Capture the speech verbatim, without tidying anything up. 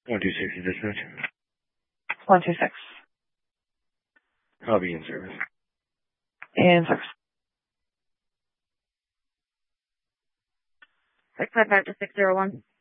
one two six is dispatch. one two six. I'll be in service. In service. six five five to six zero one.